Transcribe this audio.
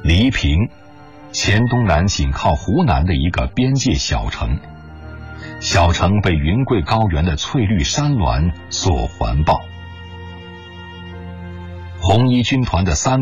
黎平，黔东南紧靠湖南的一个边界小城。小城被云贵高原的翠绿山峦所环抱。红一军团的3